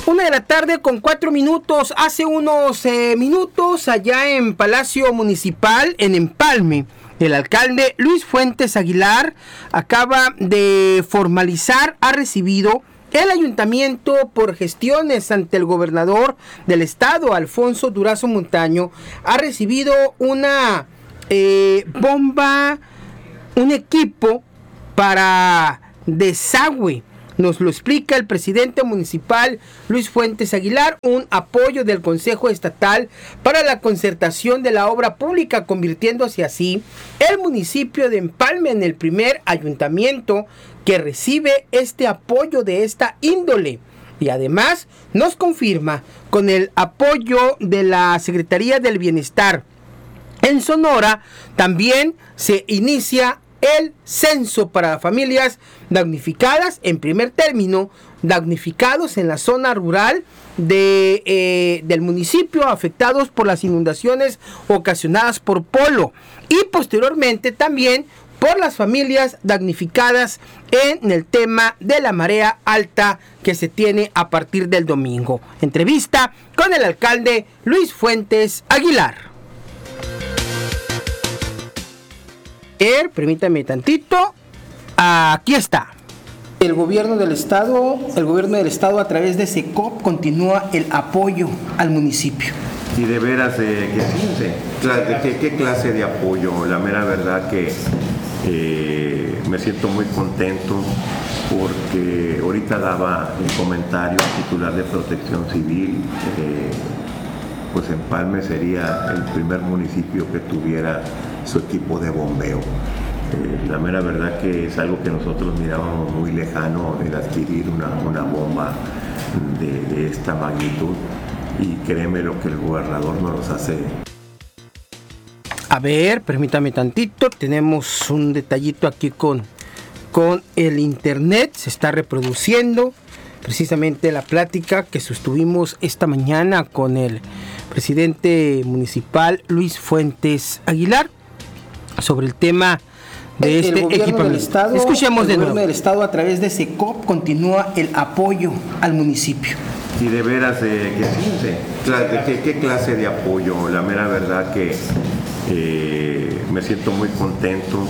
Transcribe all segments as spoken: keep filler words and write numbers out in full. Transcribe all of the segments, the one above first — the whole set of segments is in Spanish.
Una de la tarde con cuatro minutos. Hace unos eh, minutos allá en Palacio Municipal, en Empalme, el alcalde Luis Fuentes Aguilar acaba de formalizar, ha recibido el ayuntamiento por gestiones ante el gobernador del estado, Alfonso Durazo Montaño, ha recibido una eh, bomba, un equipo para desagüe. Nos lo explica el presidente municipal Luis Fuentes Aguilar, un apoyo del Consejo Estatal para la concertación de la obra pública, convirtiéndose así el municipio de Empalme en el primer ayuntamiento que recibe este apoyo de esta índole. Y además nos confirma con el apoyo de la Secretaría del Bienestar en Sonora, también se inicia el censo para familias damnificadas, en primer término, damnificados en la zona rural de, eh, del municipio, afectados por las inundaciones ocasionadas por Polo, y posteriormente también por las familias damnificadas en el tema de la marea alta que se tiene a partir del domingo. Entrevista con el alcalde Luis Fuentes Aguilar. Permítame tantito. Aquí está. El gobierno del estado, el gobierno del estado a través de SECOP continúa el apoyo al municipio. Y de veras, eh, que, de, ¿qué, ¿qué clase de apoyo? La mera verdad que eh, me siento muy contento porque ahorita daba el comentario titular de Protección Civil. Eh, pues Empalme sería el primer municipio que tuviera su equipo de bombeo. Eh, la mera verdad que es algo que nosotros mirábamos muy lejano, el adquirir una, una bomba de, de esta magnitud, y créeme lo que el gobernador nos los hace. A ver, permítame tantito, tenemos un detallito aquí con, con el internet, se está reproduciendo precisamente la plática que sostuvimos esta mañana con el presidente municipal Luis Fuentes Aguilar sobre el tema de el este equipamiento. Escuchemos de nuevo. El gobierno del estado a través de SECOP continúa el apoyo al municipio. Y de veras, eh, que, de qué, ¿qué clase de apoyo? La mera verdad que eh, me siento muy contento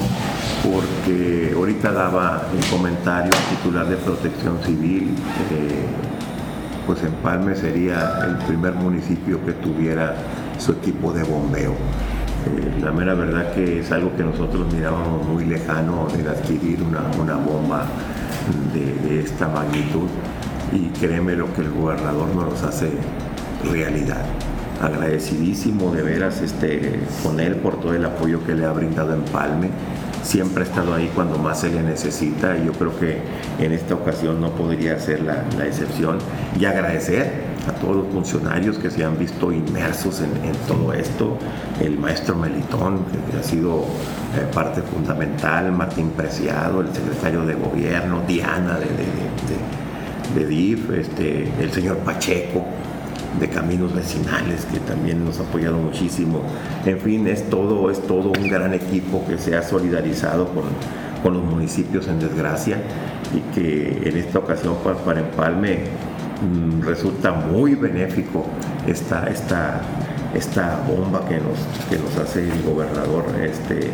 porque ahorita daba el comentario titular de Protección Civil. Eh, pues Empalme sería el primer municipio que tuviera su equipo de bombeo. Eh, la mera verdad que es algo que nosotros mirábamos muy lejano, el adquirir una, una bomba de, de esta magnitud, y créeme lo que el gobernador nos los hace realidad. Agradecidísimo de veras este, con él por todo el apoyo que le ha brindado Empalme. Siempre ha estado ahí cuando más se le necesita, y yo creo que en esta ocasión no podría ser la, la excepción. Y agradecer a todos los funcionarios que se han visto inmersos en, en todo esto, el maestro Melitón, que ha sido eh, parte fundamental, Martín Preciado, el secretario de gobierno, Diana de, de, de, de D I F, este, el señor Pacheco de Caminos Vecinales, que también nos ha apoyado muchísimo. En fin, es todo, es todo un gran equipo que se ha solidarizado con, con los municipios en desgracia, y que en esta ocasión para, para Empalme mmm, resulta muy benéfico esta, esta, esta bomba que nos, que nos hace el gobernador, este,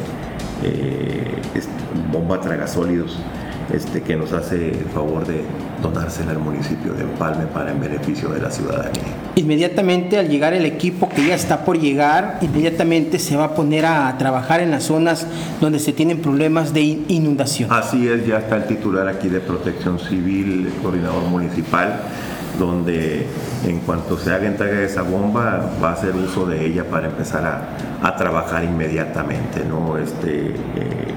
eh, este, bomba tragasólidos, este, que nos hace el favor de donársela al municipio de Empalme para en beneficio de la ciudadanía. Inmediatamente al llegar el equipo que ya está por llegar, inmediatamente se va a poner a trabajar en las zonas donde se tienen problemas de inundación. Así es, ya está el titular aquí de Protección Civil, el coordinador municipal, donde en cuanto se haga entrega de esa bomba va a hacer uso de ella para empezar a, a trabajar inmediatamente, ¿no? Este, eh,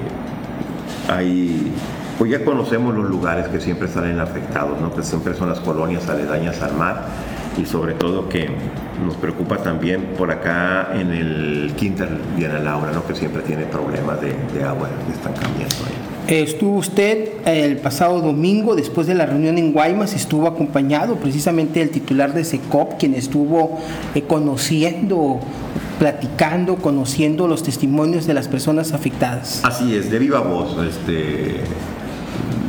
hay... Pues ya conocemos los lugares que siempre salen afectados, ¿no? Que siempre son las colonias aledañas al mar, y sobre todo que nos preocupa también por acá en el Quinta Diana Laura, ¿no? Que siempre tiene problemas de, de agua, de estancamiento ahí. Estuvo usted el pasado domingo, después de la reunión en Guaymas, estuvo acompañado precisamente del titular de SECOP, quien estuvo eh, conociendo, platicando, conociendo los testimonios de las personas afectadas. Así es, de viva voz, este...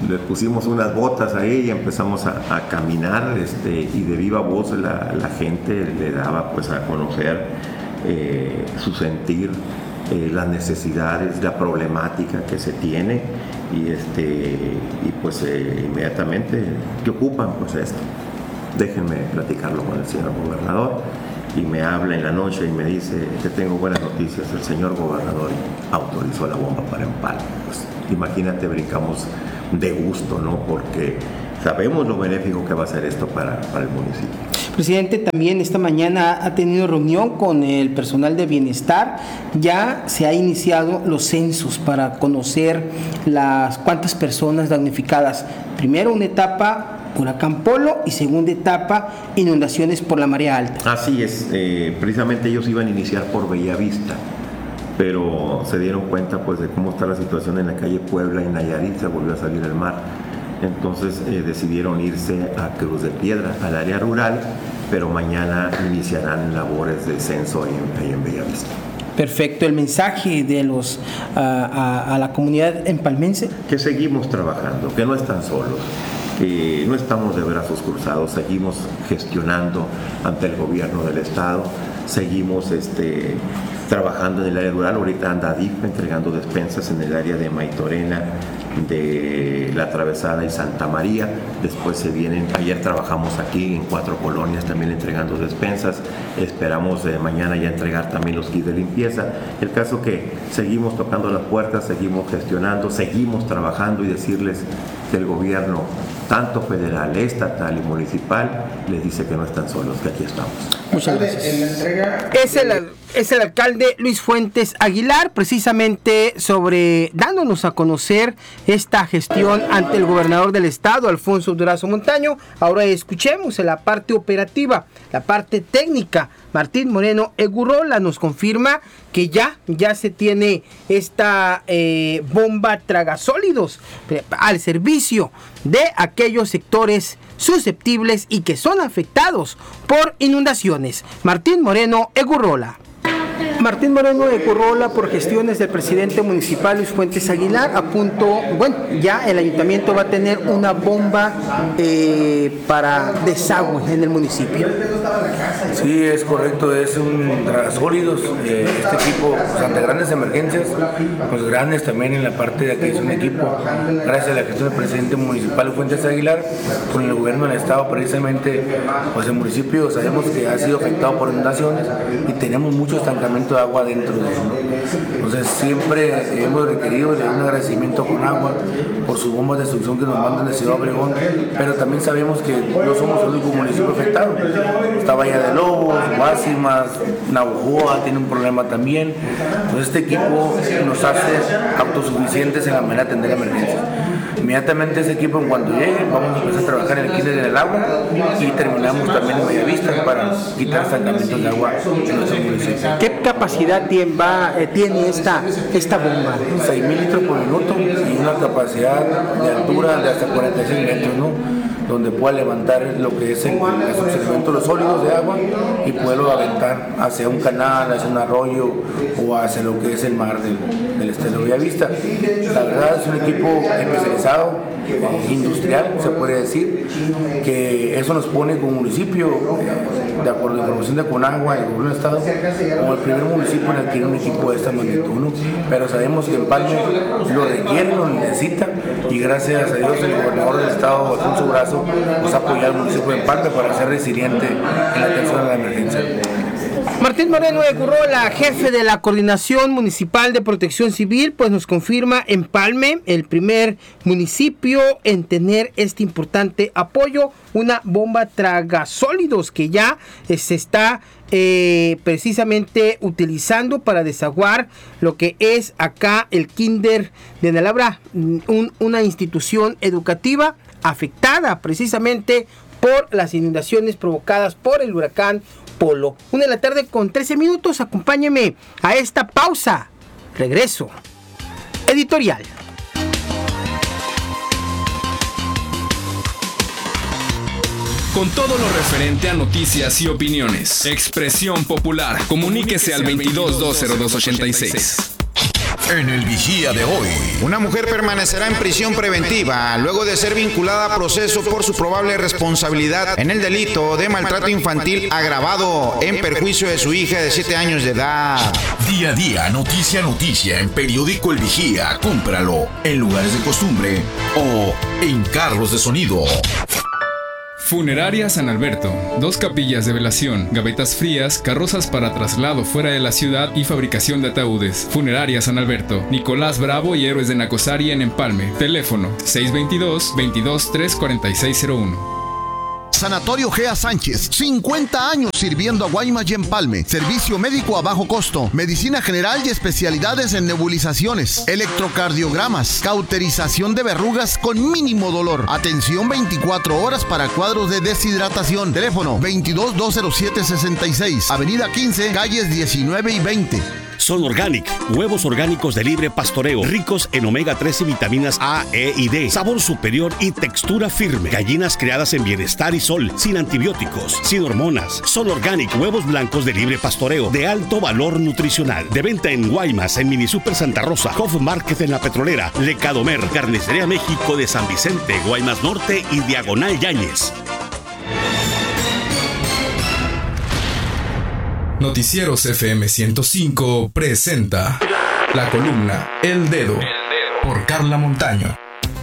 les pusimos unas botas ahí y empezamos a, a caminar, este, y de viva voz la, la gente le daba pues a conocer eh, su sentir, eh, las necesidades, la problemática que se tiene, y este y pues eh, inmediatamente ¿qué ocupan? Pues esto, déjenme platicarlo con el señor gobernador. Y me habla en la noche y me dice: te tengo buenas noticias, el señor gobernador autorizó la bomba para Empalme. Pues imagínate, brincamos de gusto, ¿no? Porque sabemos lo benéfico que va a ser esto para, para el municipio. Presidente, también esta mañana ha tenido reunión con el personal de bienestar. Ya se ha iniciado los censos para conocer las cuántas personas damnificadas. Primero una etapa huracán Polo y segunda etapa inundaciones por la marea alta. Así es, eh, precisamente ellos iban a iniciar por Bellavista, pero se dieron cuenta pues de cómo está la situación en la calle Puebla y Nayarit, se volvió a salir el mar. Entonces eh, decidieron irse a Cruz de Piedra, al área rural, pero mañana iniciarán labores de censo ahí en, ahí en Bellavista. Perfecto, el mensaje de los a, a, a la comunidad empalmense. Que seguimos trabajando, que no están solos, que no estamos de brazos cruzados, seguimos gestionando ante el gobierno del estado, seguimos este, trabajando en el área rural. Ahorita anda D I F entregando despensas en el área de Maitorena, de La Atravesada y Santa María. Después se vienen, ayer trabajamos aquí en cuatro colonias también entregando despensas. Esperamos eh, mañana ya entregar también los kits de limpieza. El caso que seguimos tocando las puertas, seguimos gestionando, seguimos trabajando, y decirles que el gobierno, tanto federal, estatal y municipal, les dice que no están solos, que aquí estamos. Muchas gracias. En la entrega es el, es el alcalde Luis Fuentes Aguilar, precisamente sobre dándonos a conocer esta gestión ante el gobernador del estado, Alfonso Durazo Montaño. Ahora escuchemos en la parte operativa, la parte técnica. Martín Moreno Egurrola nos confirma que ya, ya se tiene esta eh, bomba tragasólidos eh, al servicio de aquellos sectores susceptibles y que son afectados por inundaciones. Martín Moreno Egurrola. Martín Moreno Egurrola, por gestiones del presidente municipal Luis Fuentes Aguilar, a punto, bueno, ya el ayuntamiento va a tener una bomba eh, para desagüe en el municipio. Sí, es correcto, es un tragasólidos, eh, este equipo, pues, ante grandes emergencias, pues grandes también en la parte de que es un equipo, gracias a la gestión del presidente municipal Fuentes Aguilar, con el gobierno del estado precisamente, pues el municipio sabemos que ha sido afectado por inundaciones y tenemos mucho estancamiento de agua dentro de él, ¿no? Entonces siempre hemos requerido un agradecimiento con agua por sus bombas de succión que nos mandan de Ciudad Obregón, pero también sabemos que no somos el único municipio afectado. Está Bahía de Lobos, Guásimas, Navojoa tiene un problema también. Entonces este equipo nos hace autosuficientes en la manera de atender emergencias. Inmediatamente ese equipo, en cuanto llegue, vamos a empezar a trabajar en el kinder del agua y terminamos también en Bellavista para quitar estancamientos de agua en nuestro municipio. ¿Qué capacidad tiene, va, eh, tiene esta, esta bomba? seis mil litros por minuto y una capacidad de altura de hasta cuarenta y seis metros, ¿no? Donde pueda levantar lo que es el, el sucedimiento de los sólidos de agua y poderlo aventar hacia un canal, hacia un arroyo o hacia lo que es el mar del, del estado de Bellavista. La verdad es un equipo especializado, eh, industrial, se puede decir, que eso nos pone como municipio, eh, de acuerdo a la información de Conagua y el gobierno del estado, como el primer municipio en adquirir un equipo de esta magnitud, ¿no? Pero sabemos que Empalme lo requiere, lo necesita, y gracias a Dios el gobernador del estado, Alfonso Durazo, nos ha apoyado al municipio de Empalme para ser resiliente en la atención a la emergencia. Martín Moreno Egurrola, jefe de la Coordinación Municipal de Protección Civil, pues nos confirma Empalme, el primer municipio en tener este importante apoyo, una bomba tragasólidos que ya eh, se está eh, precisamente utilizando para desaguar lo que es acá el kinder de Nalabra, un, una institución educativa afectada precisamente por las inundaciones provocadas por el huracán Polo. Una de la tarde con trece minutos, acompáñeme a esta pausa. Regreso. Editorial. Con todo lo referente a noticias y opiniones. Expresión Popular. Comuníquese al veintidós dos cero dos ochenta y seis. en el Vigía de hoy. Una mujer permanecerá en prisión preventiva luego de ser vinculada a proceso por su probable responsabilidad en el delito de maltrato infantil agravado en perjuicio de su hija de siete años de edad. Día a día, noticia a noticia en Periódico El Vigía. Cómpralo en lugares de costumbre o en carros de sonido. Funeraria San Alberto. Dos capillas de velación, gavetas frías, carrozas para traslado fuera de la ciudad y fabricación de ataúdes. Funeraria San Alberto. Nicolás Bravo y Héroes de Nacosari en Empalme. Teléfono seis dos dos, veintidós, tres cuarenta y seis cero uno. Sanatorio Gea Sánchez, cincuenta años sirviendo a Guaymas y Empalme. Servicio médico a bajo costo, medicina general y especialidades en nebulizaciones, electrocardiogramas, cauterización de verrugas con mínimo dolor. Atención veinticuatro horas para cuadros de deshidratación. Teléfono veintidós, doscientos siete, sesenta y seis. Avenida quince, calles diecinueve y veinte. Son Organic, huevos orgánicos de libre pastoreo, ricos en omega tres y vitaminas A, E y D, sabor superior y textura firme. Gallinas criadas en bienestar y sol, sin antibióticos, sin hormonas. Son Organic, huevos blancos de libre pastoreo, de alto valor nutricional. De venta en Guaymas, en Mini Super Santa Rosa, Hof Market en La Petrolera, Lecadomer, Carnicería México de San Vicente, Guaymas Norte y Diagonal Yáñez. Noticieros F M ciento cinco presenta la columna El Dedo por Carla Montaño.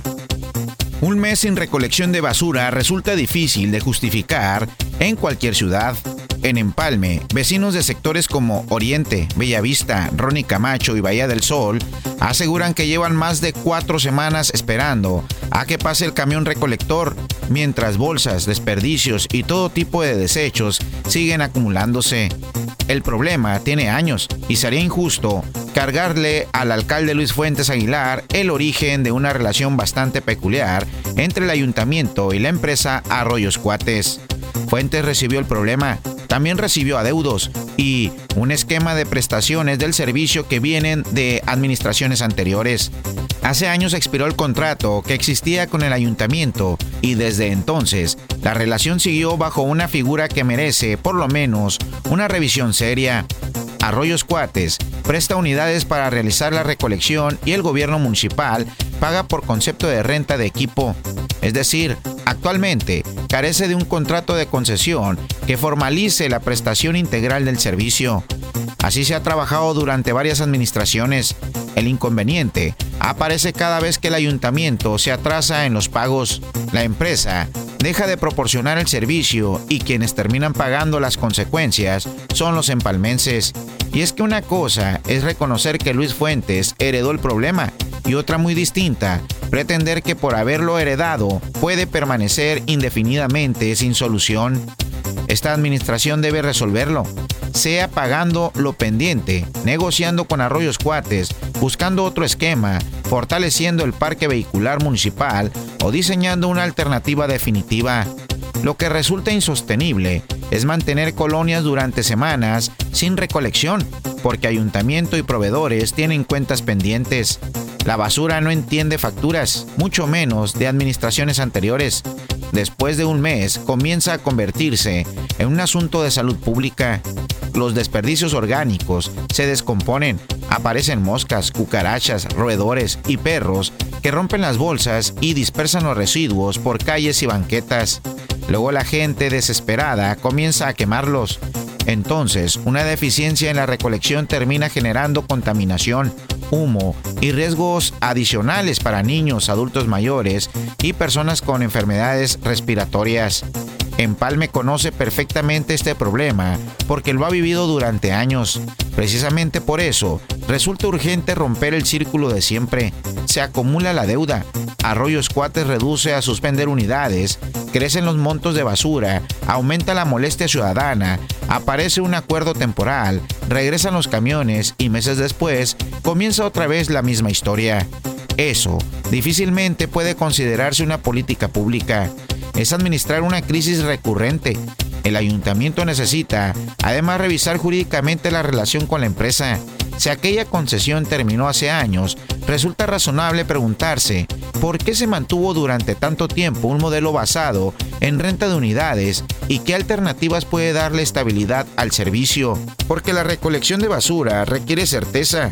Un mes sin recolección de basura resulta difícil de justificar en cualquier ciudad. En Empalme, vecinos de sectores como Oriente, Bellavista, Ronnie Camacho y Bahía del Sol aseguran que llevan más de cuatro semanas esperando a que pase el camión recolector, mientras bolsas, desperdicios y todo tipo de desechos siguen acumulándose. El problema tiene años y sería injusto cargarle al alcalde Luis Fuentes Aguilar el origen de una relación bastante peculiar entre el ayuntamiento y la empresa Arroyos Cuates. Fuentes recibió el problema, también recibió adeudos y un esquema de prestaciones del servicio que vienen de administraciones anteriores. Hace años expiró el contrato que existía con el ayuntamiento y desde entonces la relación siguió bajo una figura que merece por lo menos una revisión seria. Arroyos Cuates presta unidades para realizar la recolección y el gobierno municipal paga por concepto de renta de equipo. Es decir, actualmente carece de un contrato de concesión que formalice la prestación integral del servicio. Así se ha trabajado durante varias administraciones. El inconveniente aparece cada vez que el ayuntamiento se atrasa en los pagos. La empresa deja de proporcionar el servicio y quienes terminan pagando las consecuencias son los empalmenses. Y es que una cosa es reconocer que Luis Fuentes heredó el problema y otra muy distinta, pretender que por haberlo heredado puede permanecer indefinidamente sin solución. Esta administración debe resolverlo, sea pagando lo pendiente, negociando con Arroyos Cuates, buscando otro esquema, fortaleciendo el parque vehicular municipal o diseñando una alternativa definitiva. Lo que resulta insostenible es mantener colonias durante semanas sin recolección, porque ayuntamiento y proveedores tienen cuentas pendientes. La basura no entiende facturas, mucho menos de administraciones anteriores. Después de un mes, comienza a convertirse en un asunto de salud pública. Los desperdicios orgánicos se descomponen, aparecen moscas, cucarachas, roedores y perros que rompen las bolsas y dispersan los residuos por calles y banquetas. Luego la gente desesperada comienza a quemarlos. Entonces, una deficiencia en la recolección termina generando contaminación, humo y riesgos adicionales para niños, adultos mayores y personas con enfermedades respiratorias. Empalme conoce perfectamente este problema porque lo ha vivido durante años. Precisamente por eso, resulta urgente romper el círculo de siempre. Se acumula la deuda. Arroyos Cuates reduce a suspender unidades, crecen los montos de basura, aumenta la molestia ciudadana, aparece un acuerdo temporal, regresan los camiones y meses después comienza otra vez la misma historia. Eso difícilmente puede considerarse una política pública. Es administrar una crisis recurrente. El ayuntamiento necesita, además, revisar jurídicamente la relación con la empresa. Si aquella concesión terminó hace años, resulta razonable preguntarse por qué se mantuvo durante tanto tiempo un modelo basado en renta de unidades y qué alternativas puede darle estabilidad al servicio. Porque la recolección de basura requiere certeza.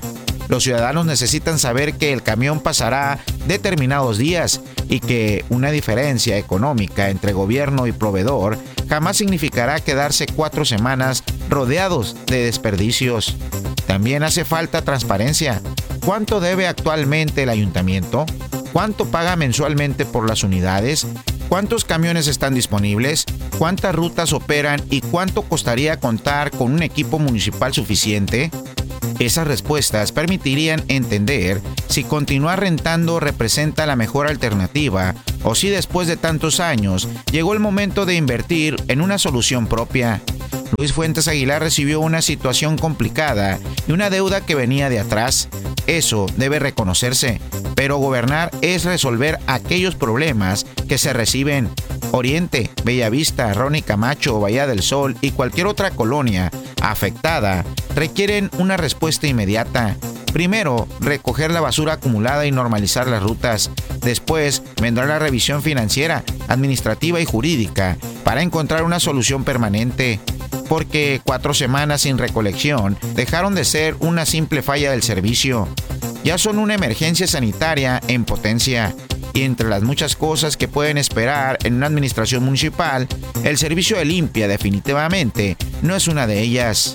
Los ciudadanos necesitan saber que el camión pasará determinados días y que una diferencia económica entre gobierno y proveedor jamás significará quedarse cuatro semanas rodeados de desperdicios. También hace falta transparencia. ¿Cuánto debe actualmente el ayuntamiento? ¿Cuánto paga mensualmente por las unidades? ¿Cuántos camiones están disponibles? ¿Cuántas rutas operan? ¿Y cuánto costaría contar con un equipo municipal suficiente? Esas respuestas permitirían entender si continuar rentando representa la mejor alternativa o si después de tantos años llegó el momento de invertir en una solución propia. Luis Fuentes Aguilar recibió una situación complicada y una deuda que venía de atrás. Eso debe reconocerse, pero gobernar es resolver aquellos problemas que se reciben. Oriente, Bellavista, Ronnie Camacho, Bahía del Sol y cualquier otra colonia afectada requieren una respuesta inmediata. Primero, recoger la basura acumulada y normalizar las rutas. Después, vendrá la revisión financiera, administrativa y jurídica para encontrar una solución permanente. Porque cuatro semanas sin recolección dejaron de ser una simple falla del servicio. Ya son una emergencia sanitaria en potencia. Y entre las muchas cosas que pueden esperar en una administración municipal, el servicio de limpia definitivamente no es una de ellas.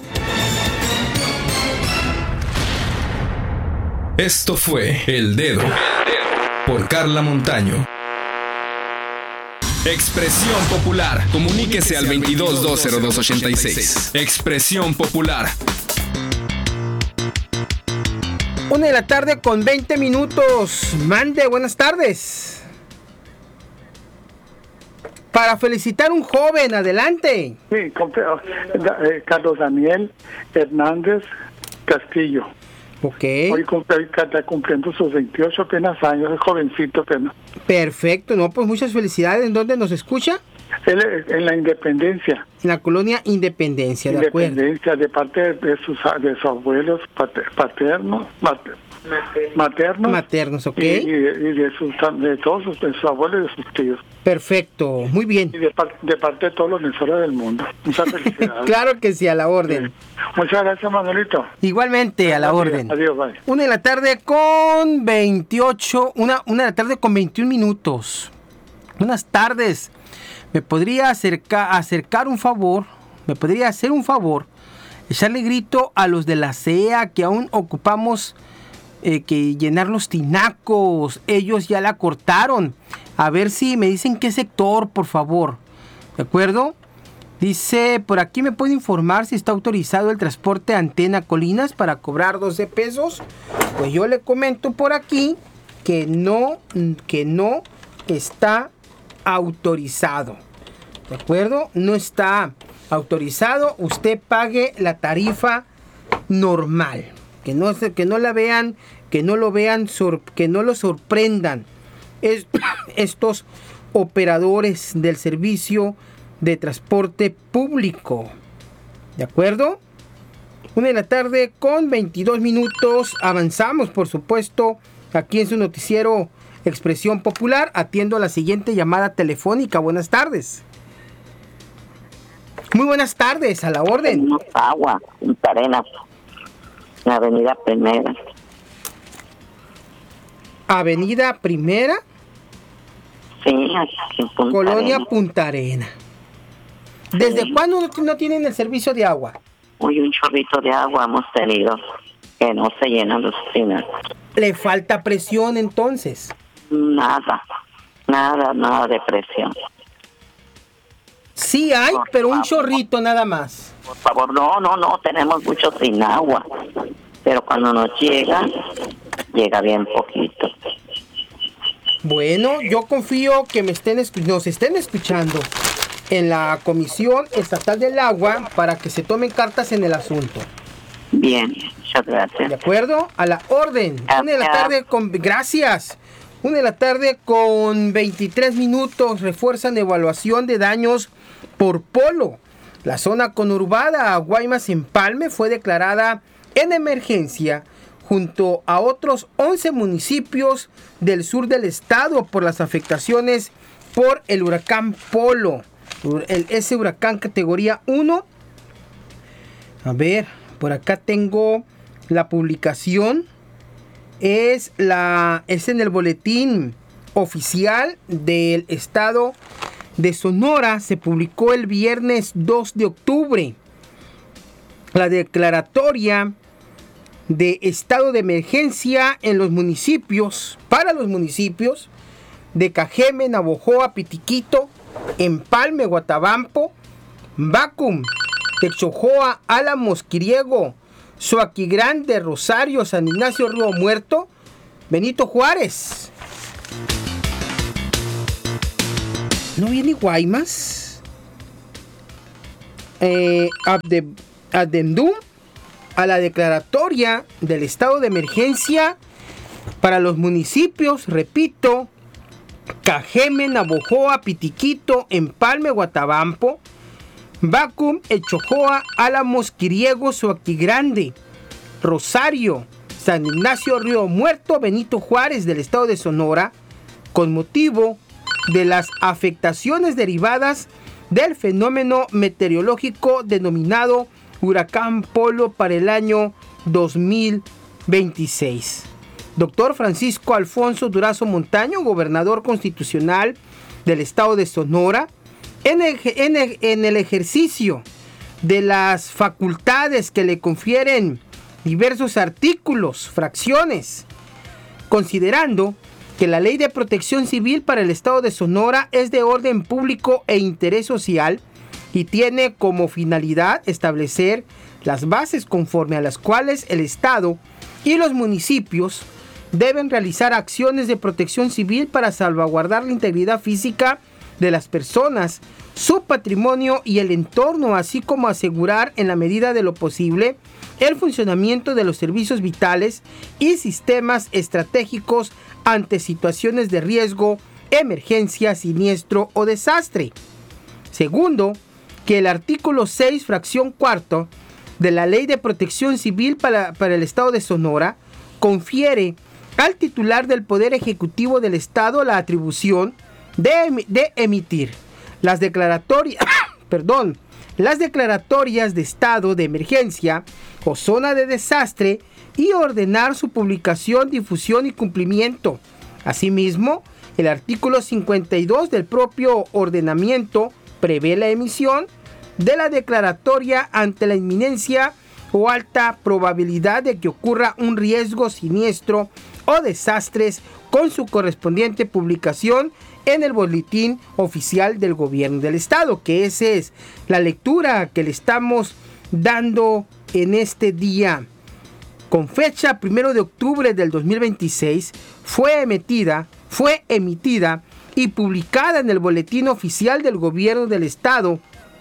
Esto fue El Dedo por Carla Montaño. Expresión Popular. Comuníquese al veintidós dos cero dos ochenta y seis. Expresión Popular. Una de la tarde con veinte minutos. Mande, buenas tardes. Para felicitar a un joven, adelante. Sí, eh, Carlos Daniel Hernández Castillo. Ok. Hoy cumple, está cumpliendo sus veintiocho apenas años, es jovencito apenas. Perfecto, no, pues muchas felicidades. ¿En dónde nos escucha? Él en la Independencia. En la colonia Independencia, de acuerdo. Independencia, de parte de sus, de sus abuelos paternos, maternos. Maternos, ok. Y, y, de, y de, sus, de todos sus, de sus abuelos y de sus tíos. Perfecto, muy bien. Y de, de parte de todos los emisores del mundo. Muchas felicidades. Claro que sí, a la orden. Sí. Muchas gracias, Manuelito. Igualmente, a la adiós, orden. Adiós, bye. Una de la tarde con veintiocho, una, una de la tarde con veintiún minutos. Buenas tardes. ¿Me podría acercar, acercar un favor? ¿Me podría hacer un favor? Echarle grito a los de la C E A que aún ocupamos eh, que llenar los tinacos. Ellos ya la cortaron. A ver si me dicen qué sector, por favor. ¿De acuerdo? Dice, por aquí me puede informar si está autorizado el transporte Antena Colinas para cobrar doce pesos. Pues yo le comento por aquí que no, que no está autorizado. ¿De acuerdo? No está autorizado. Usted pague la tarifa normal. Que no, que no la vean, que no lo vean, sor, que no lo sorprendan es, estos operadores del servicio de transporte público. ¿De acuerdo? Una de la tarde con veintidós minutos. Avanzamos, por supuesto, aquí en su noticiero Expresión Popular. Atiendo la siguiente llamada telefónica. Buenas tardes. Muy buenas tardes, a la orden. Agua, Punta Arenas, la avenida Primera. Avenida Primera. Sí, aquí en Punta Colonia Arenas. Punta Arena. ¿Desde sí. cuándo no tienen el servicio de agua? Hoy un chorrito de agua hemos tenido, que no se llenan los tinacos. ¿Le falta presión entonces? Nada, nada, nada de presión. Sí hay, por pero favor. Un chorrito nada más. Por favor, no, no, no, tenemos mucho sin agua, pero cuando nos llega, llega bien poquito. Bueno, yo confío que me estén nos estén escuchando en la Comisión Estatal del Agua para que se tomen cartas en el asunto. Bien, muchas gracias. ¿De acuerdo? A la orden. Gracias. Una de la tarde con... Gracias. Una de la tarde con veintitrés minutos. Refuerzan evaluación de daños por polo. La zona conurbada Guaymas-Empalme fue declarada en emergencia junto a otros once municipios del sur del estado por las afectaciones por el huracán Polo. El, ese huracán categoría uno. A ver, por acá tengo la publicación. es, la, es en el boletín oficial del estado de Sonora. Se publicó el viernes dos de octubre la declaratoria de estado de emergencia en los municipios, para los municipios de Cajeme, Navojoa, Pitiquito, Empalme, Guatabampo, Bacum, Texojoa, Álamos, Quiriego, Zoaquigrande, Rosario, San Ignacio, Río Muerto, Benito Juárez. ¿No viene Guaymas? Eh, Abde, Adendum a la declaratoria del estado de emergencia para los municipios, repito, Cajeme, Navojoa, Pitiquito, Empalme, Guatabampo, Bacum, Echojoa, Álamos, Quiriego, Zoaquigrande, Rosario, San Ignacio, Río Muerto, Benito Juárez del estado de Sonora, con motivo de las afectaciones derivadas del fenómeno meteorológico denominado Huracán Polo para el año dos mil veintiséis. Doctor Francisco Alfonso Durazo Montaño, gobernador constitucional del estado de Sonora, en el, en el, en el ejercicio de las facultades que le confieren diversos artículos, fracciones, considerando que la Ley de Protección Civil para el estado de Sonora es de orden público e interés social y tiene como finalidad establecer las bases conforme a las cuales el estado y los municipios deben realizar acciones de protección civil para salvaguardar la integridad física de las personas, su patrimonio y el entorno, así como asegurar en la medida de lo posible el funcionamiento de los servicios vitales y sistemas estratégicos ante situaciones de riesgo, emergencia, siniestro o desastre. Segundo, que el artículo seis, fracción cuarto de la Ley de Protección Civil para, para el Estado de Sonora confiere al titular del Poder Ejecutivo del Estado la atribución de, de emitir las declaratorias, perdón, las declaratorias de estado de emergencia o zona de desastre y ordenar su publicación, difusión y cumplimiento. Asimismo, el artículo cincuenta y dos del propio ordenamiento prevé la emisión de la declaratoria ante la inminencia o alta probabilidad de que ocurra un riesgo siniestro o desastres con su correspondiente publicación en el boletín oficial del gobierno del estado, que esa es la lectura que le estamos dando en este día. Con fecha primero de octubre del dos mil veintiséis, fue emitida, fue emitida y publicada en el boletín oficial del gobierno del estado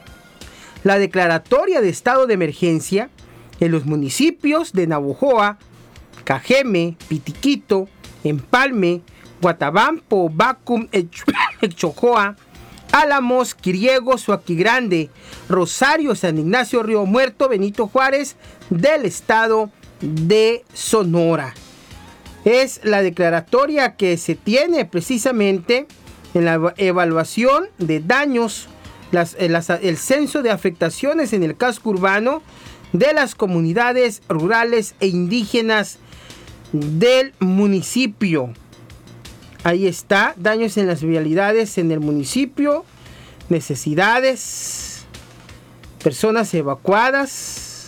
la declaratoria de estado de emergencia en los municipios de Navojoa, Cajeme, Pitiquito, Empalme, Guatabampo, Bacum, Echojoa, Álamos, Quiriego, Zoaquigrande, Rosario, San Ignacio, Río Muerto, Benito Juárez del estado de Sonora. Es la declaratoria que se tiene precisamente en la evaluación de daños, las, las, el censo de afectaciones en el casco urbano de las comunidades rurales e indígenas del municipio. Ahí está, daños en las vialidades en el municipio, necesidades, personas evacuadas,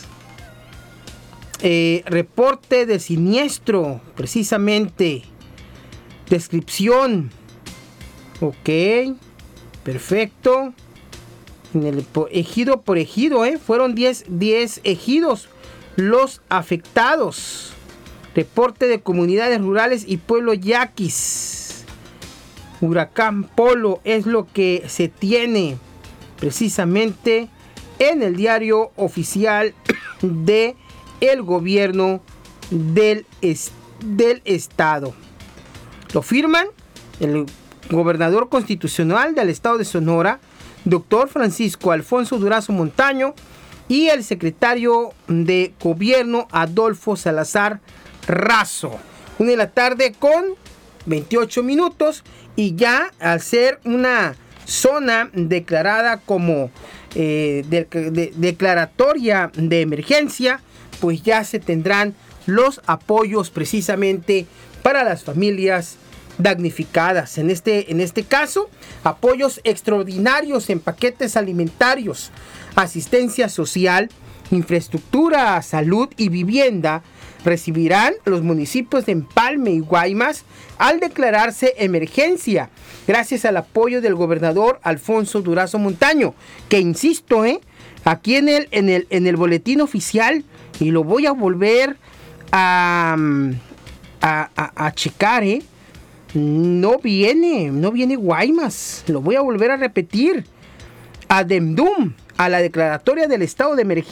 eh, reporte de siniestro, precisamente, descripción, ok, perfecto, en el ejido por ejido, eh, fueron diez ejidos los afectados, reporte de comunidades rurales y pueblo yaquis. Huracán Polo es lo que se tiene precisamente en el diario oficial de el gobierno del, est- del estado. Lo firman el gobernador constitucional del estado de Sonora, doctor Francisco Alfonso Durazo Montaño, y el secretario de gobierno Adolfo Salazar Razo. Una de la tarde con veintiocho minutos, y ya al ser una zona declarada como eh, de, de, declaratoria de emergencia, pues ya se tendrán los apoyos precisamente para las familias damnificadas. En este, en este caso, apoyos extraordinarios en paquetes alimentarios, asistencia social, infraestructura, salud y vivienda recibirán los municipios de Empalme y Guaymas al declararse emergencia, gracias al apoyo del gobernador Alfonso Durazo Montaño, que insisto, eh, aquí en el, en el, en el boletín oficial, y lo voy a volver a, a, a, a checar, eh, no viene, no viene Guaymas, lo voy a volver a repetir, adendum a la declaratoria del estado de emergencia